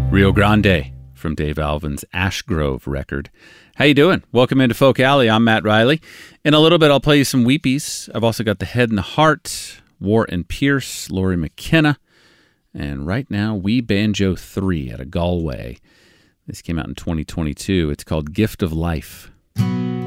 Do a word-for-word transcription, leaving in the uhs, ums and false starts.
Rio Grande from Dave Alvin's Ash Grove record. How you doing? Welcome into Folk Alley. I'm Matt Riley. In a little bit, I'll play you some Weepies. I've also got The Head and the Heart, War and Pierce, Laurie McKenna, and right now, Wee Banjo three out of Galway. This came out in twenty twenty-two. It's called Gift of Life.